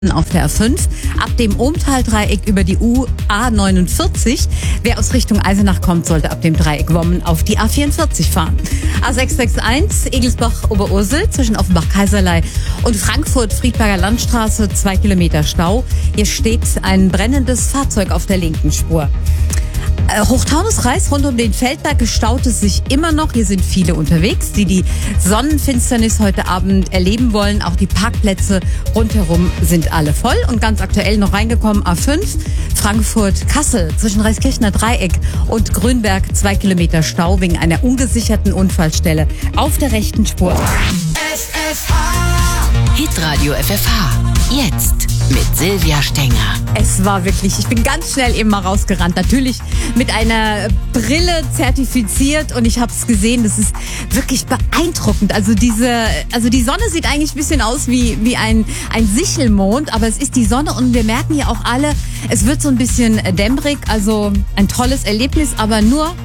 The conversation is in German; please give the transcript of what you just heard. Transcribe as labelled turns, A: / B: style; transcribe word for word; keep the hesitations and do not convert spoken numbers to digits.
A: auf der A fünf, ab dem Ohmtal-Dreieck über die U A neunundvierzig. Wer aus Richtung Eisenach kommt, sollte ab dem Dreieck Wommen auf die A vierundvierzig fahren. A sechs sechs eins, Egelsbach-Oberursel zwischen Offenbach-Kaiserlei und Frankfurt-Friedberger Landstraße, zwei Kilometer Stau. Hier steht ein brennendes Fahrzeug auf der linken Spur. Hochtaunuskreis rund um den Feldberg gestaut es sich immer noch. Hier sind viele unterwegs, die die Sonnenfinsternis heute Abend erleben wollen. Auch die Parkplätze rundherum sind alle voll. Und ganz aktuell noch reingekommen A fünf, Frankfurt-Kassel zwischen Reiskirchner Dreieck und Grünberg, zwei Kilometer Stau wegen einer ungesicherten Unfallstelle auf der rechten Spur.
B: F F H Hitradio F F H. Jetzt mit Silvia Stenger.
A: Es war wirklich, ich bin ganz schnell eben mal rausgerannt. Natürlich mit einer Brille zertifiziert und ich habe es gesehen, das ist wirklich beeindruckend. Also diese, also die Sonne sieht eigentlich ein bisschen aus wie, wie ein, ein Sichelmond, aber es ist die Sonne und wir merken ja auch alle, es wird so ein bisschen dämmerig, also ein tolles Erlebnis, aber nur